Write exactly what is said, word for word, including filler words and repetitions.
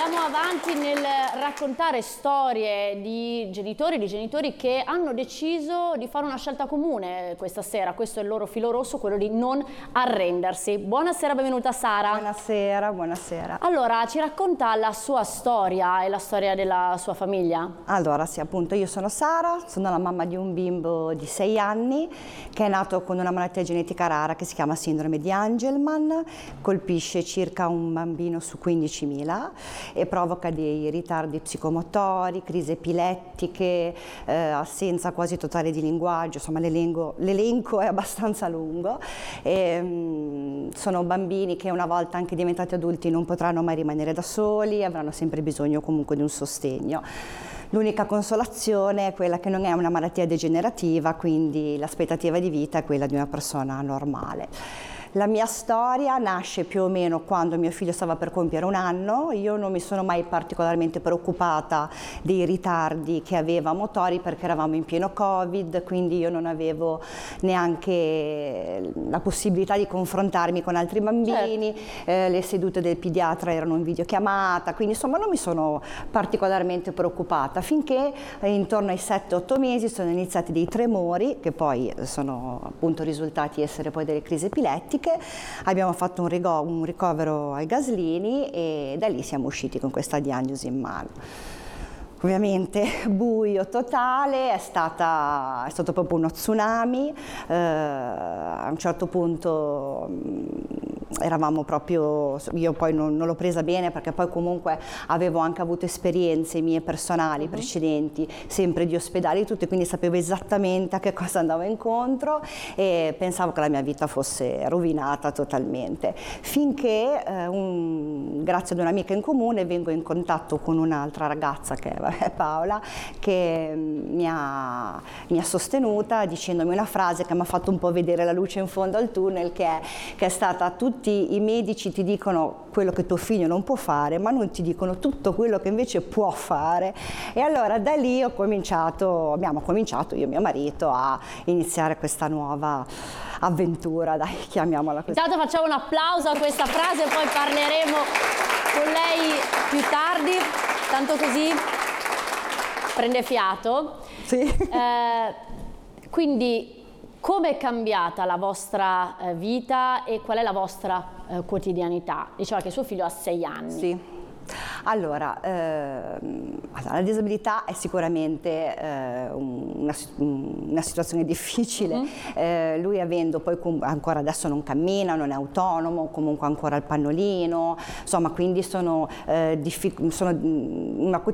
Andiamo avanti nel raccontare storie di genitori, di genitori che hanno deciso di fare una scelta comune questa sera. Questo è il loro filo rosso, quello di non arrendersi. Buonasera, benvenuta Sara. Buonasera, buonasera. Allora, ci racconta la sua storia e la storia della sua famiglia? Allora, sì, appunto, io sono Sara, sono la mamma di un bimbo di sei anni che è nato con una malattia genetica rara che si chiama sindrome di Angelman, colpisce circa un bambino su quindicimila e provoca dei ritardi psicomotori, crisi epilettiche, eh, assenza quasi totale di linguaggio, insomma l'elenco è abbastanza lungo. E, mh, sono bambini che una volta anche diventati adulti non potranno mai rimanere da soli, avranno sempre bisogno comunque di un sostegno. L'unica consolazione è quella che non è una malattia degenerativa, quindi l'aspettativa di vita è quella di una persona normale. La mia storia nasce più o meno quando mio figlio stava per compiere un anno. Io non mi sono mai particolarmente preoccupata dei ritardi che aveva motori perché eravamo in pieno Covid, quindi io non avevo neanche la possibilità di confrontarmi con altri bambini, certo. eh, le sedute del pediatra erano in videochiamata, quindi insomma non mi sono particolarmente preoccupata finché eh, intorno ai sette otto mesi sono iniziati dei tremori che poi sono appunto risultati essere poi delle crisi epilettiche. Abbiamo fatto un, un ricovero ai Gaslini e da lì siamo usciti con questa diagnosi in mano. Ovviamente buio totale, è, stata, è stato proprio uno tsunami, eh, a un certo punto mh, eravamo proprio, io poi non, non l'ho presa bene perché poi comunque avevo anche avuto esperienze mie personali uh-huh. precedenti, sempre di ospedali e tutto, quindi sapevo esattamente a che cosa andavo incontro e pensavo che la mia vita fosse rovinata totalmente, finché eh, un, grazie ad un'amica in comune vengo in contatto con un'altra ragazza che è Paola, che mi ha, mi ha sostenuta dicendomi una frase che mi ha fatto un po' vedere la luce in fondo al tunnel, che è, che è stata: tutti i medici ti dicono quello che tuo figlio non può fare, ma non ti dicono tutto quello che invece può fare. E allora da lì ho cominciato, abbiamo cominciato io e mio marito a iniziare questa nuova avventura, dai, chiamiamola così. Intanto facciamo un applauso a questa frase, poi parleremo con lei più tardi, tanto così prende fiato. Sì. Eh, quindi come è cambiata la vostra eh, vita e qual è la vostra eh, quotidianità? Diceva che suo figlio ha sei anni. Sì. Allora, ehm, la disabilità è sicuramente eh, una, una situazione difficile, uh-huh. eh, lui avendo poi ancora adesso non cammina, non è autonomo, comunque ancora il pannolino, insomma quindi sono, eh, sono una,